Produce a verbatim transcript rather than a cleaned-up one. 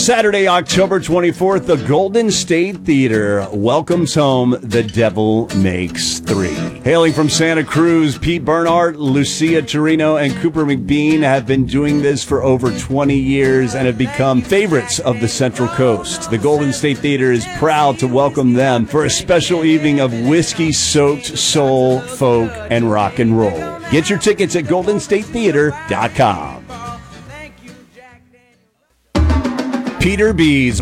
Saturday, October twenty-fourth, the Golden State Theater welcomes home The Devil Makes Three. Hailing from Santa Cruz, Pete Bernhardt, Lucia Torino, and Cooper McBean have been doing this for over twenty years and have become favorites of the Central Coast. The Golden State Theater is proud to welcome them for a special evening of whiskey-soaked soul, folk, and rock and roll. Get your tickets at golden state theater dot com. Peter B's